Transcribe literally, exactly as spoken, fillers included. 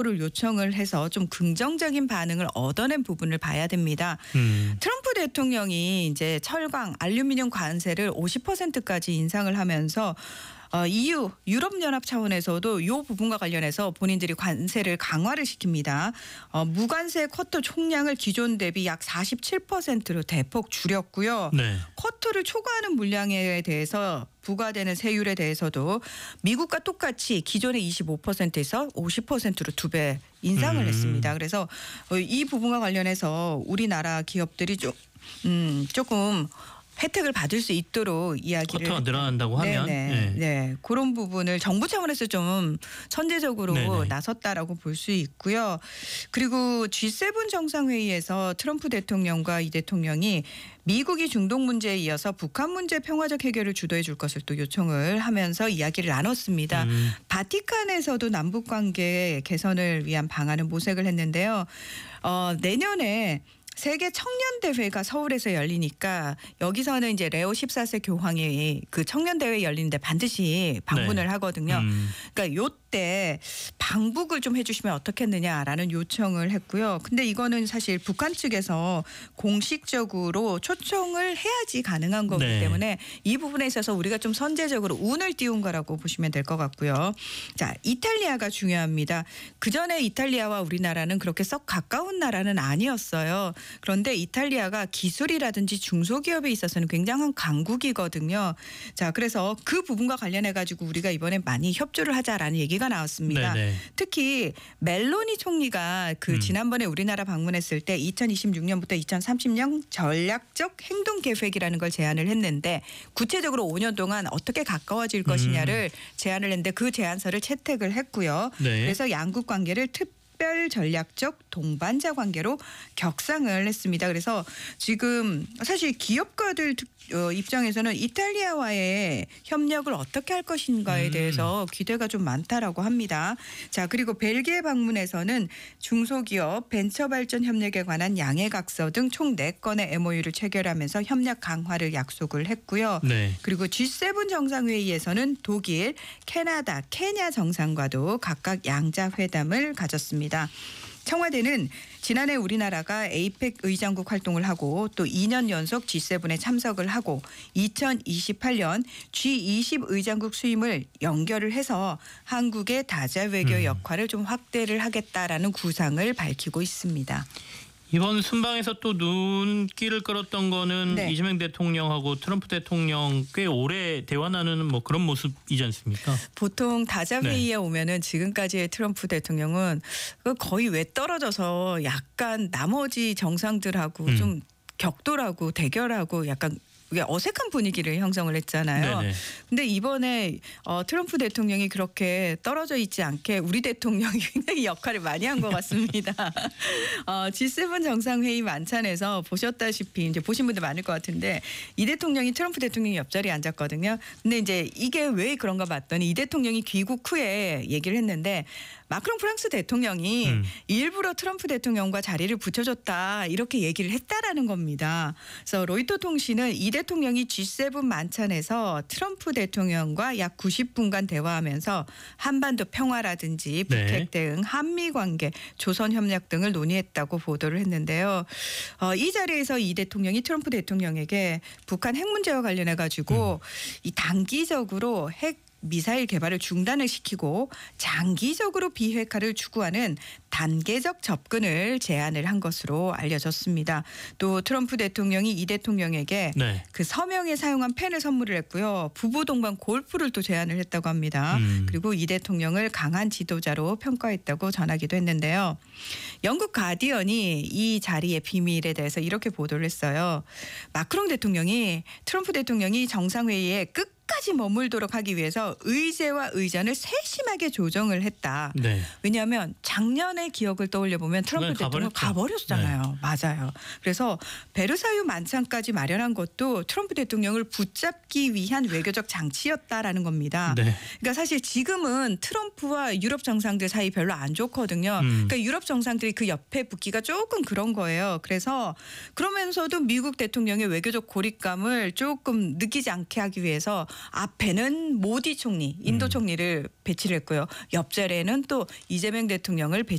안보를 요청을 해서 좀 긍정적인 반응을 얻어낸 부분을 봐야 됩니다. 음. 트럼프 대통령이 이제 철강, 알루미늄 관세를 오십 퍼센트까지 인상을 하면서 어, 이유, 유럽연합 차원에서도 이 부분과 관련해서 본인들이 관세를 강화를 시킵니다. 어, 무관세 쿼터 총량을 기존 대비 약 사십칠 퍼센트로 대폭 줄였고요. 네. 쿼터를 초과하는 물량에 대해서 부과되는 세율에 대해서도 미국과 똑같이 기존의 이십오 퍼센트에서 오십 퍼센트로 두 배 인상을 음. 했습니다. 그래서 이 부분과 관련해서 우리나라 기업들이 좀, 음, 조금 혜택을 받을 수 있도록 이야기를 쿼터가 늘어난다고 하면 네네. 네. 네. 그런 부분을 정부 차원에서 좀 선제적으로 네네. 나섰다라고 볼 수 있고요. 그리고 지 세븐 정상회의에서 트럼프 대통령과 이 대통령이 미국이 중동 문제에 이어서 북한 문제 평화적 해결을 주도해 줄 것을 또 요청을 하면서 이야기를 나눴습니다. 음. 바티칸에서도 남북 관계 개선을 위한 방안을 모색을 했는데요. 어, 내년에 세계 청년 대회가 서울에서 열리니까 여기서는 이제 레오 십사 세 교황이 그 청년 대회 열리는데 반드시 방문을 네. 하거든요. 음. 그러니까 요때 방북을 좀 해주시면 어떻겠느냐라는 요청을 했고요. 근데 이거는 사실 북한 측에서 공식적으로 초청을 해야지 가능한 거기 네. 때문에 이 부분에 있어서 우리가 좀 선제적으로 운을 띄운 거라고 보시면 될 것 같고요. 자, 이탈리아가 중요합니다. 그 전에 이탈리아와 우리나라는 그렇게 썩 가까운 나라는 아니었어요. 그런데 이탈리아가 기술이라든지 중소기업에 있어서는 굉장한 강국이거든요. 자, 그래서 그 부분과 관련해 가지고 우리가 이번에 많이 협조를 하자라는 얘기가 나왔습니다. 네네. 특히 멜로니 총리가 그 음. 지난번에 우리나라 방문했을 때 이천이십육 년부터 이천삼십 년 전략적 행동 계획이라는 걸 제안을 했는데 구체적으로 오 년 동안 어떻게 가까워질 것이냐를 제안을 했는데 그 제안서를 채택을 했고요. 네. 그래서 양국 관계를 특 특별 전략적 동반자 관계로 격상을 했습니다. 그래서 지금 사실 기업가들 입장에서는 이탈리아와의 협력을 어떻게 할 것인가에 음. 대해서 기대가 좀 많다라고 합니다. 자, 그리고 벨기에 방문에서는 중소기업 벤처발전 협력에 관한 양해각서 등 총 네 건의 엠오유를 체결하면서 협력 강화를 약속을 했고요. 네. 그리고 지 세븐 정상회의에서는 독일, 캐나다, 케냐 정상과도 각각 양자 회담을 가졌습니다. 청와대는 지난해 우리나라가 에이펙 의장국 활동을 하고 또 이 년 연속 지 세븐에 참석을 하고 이천이십팔 년 지 이십 의장국 수임을 연결을 해서 한국의 다자 외교 음. 역할을 좀 확대를 하겠다라는 구상을 밝히고 있습니다. 이번 순방에서 또 눈길을 끌었던 거는 네. 이재명 대통령하고 트럼프 대통령 꽤 오래 대화 나누는 뭐 그런 모습이지 않습니까? 보통 다자 네. 회의에 오면은 지금까지의 트럼프 대통령은 거의 왜 떨어져서 약간 나머지 정상들하고 음. 좀 격돌하고 대결하고 약간 어색한 분위기를 형성을 했잖아요. 네네. 근데 이번에 어, 트럼프 대통령이 그렇게 떨어져 있지 않게 우리 대통령이 굉장히 역할을 많이 한 것 같습니다. 어, 지 세븐 정상회의 만찬에서 보셨다시피 이제 보신 분들 많을 것 같은데 이 대통령이 트럼프 대통령이 옆자리에 앉았거든요. 근데 이제 이게 왜 그런가 봤더니 이 대통령이 귀국 후에 얘기를 했는데 마크롱 프랑스 대통령이 음. 일부러 트럼프 대통령과 자리를 붙여줬다 이렇게 얘기를 했다라는 겁니다. 그래서 로이터 통신은 이 대통령이 지 세븐 만찬에서 트럼프 대통령과 약 구십 분간 대화하면서 한반도 평화라든지 북핵 네. 대응, 한미 관계, 조선 협력 등을 논의했다고 보도를 했는데요. 어, 이 자리에서 이 대통령이 트럼프 대통령에게 북한 핵 문제와 관련해 가지고 음. 이 단기적으로 핵 미사일 개발을 중단을 시키고 장기적으로 비핵화를 추구하는 단계적 접근을 제안을 한 것으로 알려졌습니다. 또 트럼프 대통령이 이 대통령에게 네. 그 서명에 사용한 펜을 선물을 했고요. 부부 동반 골프를 또 제안을 했다고 합니다. 음. 그리고 이 대통령을 강한 지도자로 평가했다고 전하기도 했는데요. 영국 가디언이 이 자리의 비밀에 대해서 이렇게 보도를 했어요. 마크롱 대통령이 트럼프 대통령이 정상회의에 끝 까지 머물도록 하기 위해서 의제와 의전을 세심하게 조정을 했다. 네. 왜냐하면 작년의 기억을 떠올려 보면 트럼프 대통령 가버렸잖아요. 네. 맞아요. 그래서 베르사유 만찬까지 마련한 것도 트럼프 대통령을 붙잡기 위한 외교적 장치였다라는 겁니다. 네. 그러니까 사실 지금은 트럼프와 유럽 정상들 사이 별로 안 좋거든요. 음. 그러니까 유럽 정상들이 그 옆에 붙기가 조금 그런 거예요. 그래서 그러면서도 미국 대통령의 외교적 고립감을 조금 느끼지 않게 하기 위해서 앞에는 모디 총리, 인도 총리를 배치를 했고요. 옆자리에는 또 이재명 대통령을 배치